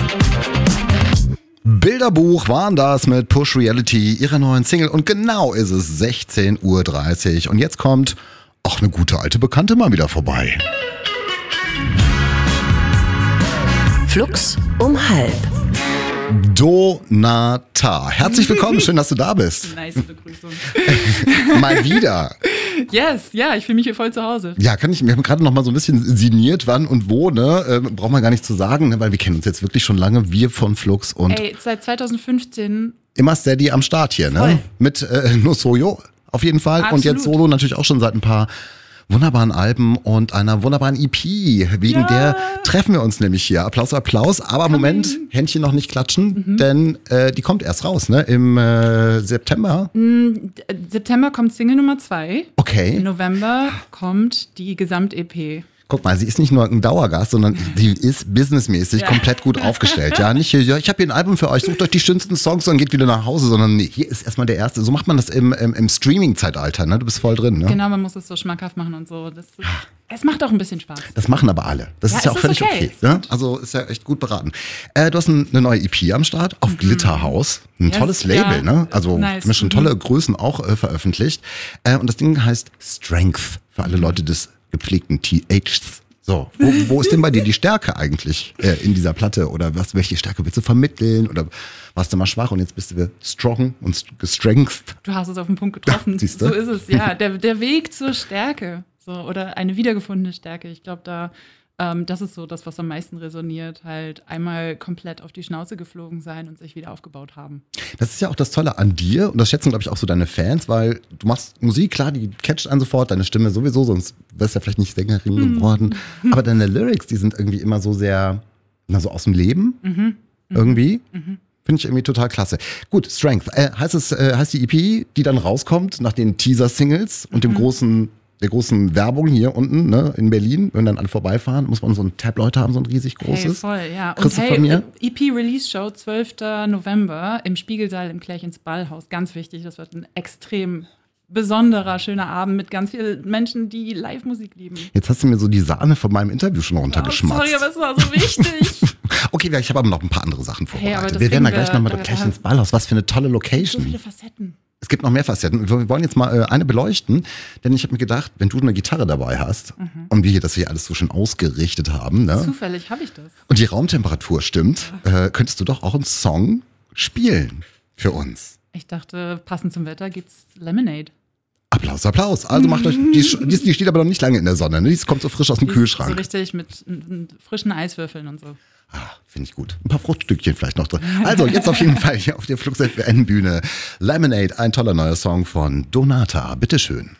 Bilderbuch waren das mit Push Reality, ihrer neuen Single. Und genau ist es 16:30 Uhr. Und jetzt kommt auch eine gute alte Bekannte mal wieder vorbei. Flux um halb. Donata. Herzlich willkommen, schön, dass du da bist. Nice Begrüßung. Mal wieder. Yes, ja, ich fühle mich hier voll zu Hause. Ja, wir haben gerade noch mal so ein bisschen sinniert, wann und wo, ne? Braucht man gar nicht zu sagen, ne? Weil wir kennen uns jetzt wirklich schon lange, wir von Flux und Seit 2015. immer steady am Start hier, ne? Voll. Mit No Soyo auf jeden Fall. Absolut. Und jetzt Solo natürlich auch schon seit ein paar wunderbaren Alben und einer wunderbaren EP. Wegen der treffen wir uns nämlich hier. Applaus, Applaus. Aber Moment, Händchen noch nicht klatschen, denn die kommt erst raus, ne? Im September. September kommt Single Nummer 2. Okay. Im November kommt die Gesamt-EP. Guck mal, sie ist nicht nur ein Dauergast, sondern sie ist businessmäßig komplett gut aufgestellt. Ja, nicht hier, ich habe hier ein Album für euch, sucht euch die schönsten Songs und geht wieder nach Hause, sondern nee, hier ist erstmal der erste. So macht man das im Streaming-Zeitalter, ne? Du bist voll drin, ne? Genau, man muss es so schmackhaft machen und so. Es macht auch ein bisschen Spaß. Das machen aber alle. Das ist ja auch völlig okay. Ne? Also ist ja echt gut beraten. Du hast eine neue EP am Start auf Glitterhouse. Ein tolles Label, ne? Also nice. haben schon tolle Größen auch veröffentlicht. Und das Ding heißt Strength für alle Leute des gepflegten THs. So, wo ist denn bei dir die Stärke eigentlich in dieser Platte? Oder welche Stärke willst du vermitteln? Oder warst du mal schwach und jetzt bist du strong und gestrength? Du hast es auf den Punkt getroffen. Ja, siehst du? So ist es, ja. Der Weg zur Stärke. So, oder eine wiedergefundene Stärke. Ich glaube, das ist so das, was am meisten resoniert. Halt einmal komplett auf die Schnauze geflogen sein und sich wieder aufgebaut haben. Das ist ja auch das Tolle an dir und das schätzen, glaube ich, auch so deine Fans, weil du machst Musik, klar, die catcht einen sofort, deine Stimme sowieso, sonst wärst du ja vielleicht nicht Sängerin geworden. Aber deine Lyrics, die sind irgendwie immer so sehr, so aus dem Leben irgendwie. Finde ich irgendwie total klasse. Gut, Strength. Heißt die EP, die dann rauskommt nach den Teaser-Singles und der großen Werbung hier unten, ne, in Berlin, wenn dann alle vorbeifahren, muss man so ein Tabloid haben, so ein riesig großes. Hey, voll, ja. Und von mir? EP-Release-Show 12. November im Spiegelsaal im Klärchens Ballhaus. Ganz wichtig, das wird ein extrem besonderer, schöner Abend mit ganz vielen Menschen, die Live-Musik lieben. Jetzt hast du mir so die Sahne von meinem Interview schon runtergeschmatzt. Sorry, aber es war so wichtig. Okay, ich habe aber noch ein paar andere Sachen vorbereitet. Hey, wir werden da gleich nochmal durch Klärchens Ballhaus. Was für eine tolle Location. So viele Facetten. Es gibt noch mehr Facetten. Wir wollen jetzt mal eine beleuchten, denn ich habe mir gedacht, wenn du eine Gitarre dabei hast und das wir hier alles so schön ausgerichtet haben, ne? Zufällig habe ich das. Und die Raumtemperatur stimmt, könntest du doch auch einen Song spielen für uns. Ich dachte, passend zum Wetter gibt's Lemonade. Applaus, Applaus. Also macht euch, die steht aber noch nicht lange in der Sonne, ne? Die kommt so frisch aus dem Kühlschrank. So richtig mit frischen Eiswürfeln und so. Finde ich gut. Ein paar Fruchtstückchen vielleicht noch drin. Also jetzt auf jeden Fall hier auf der Flux FM Bühne. Lemonade, ein toller neuer Song von Donata. Bitteschön.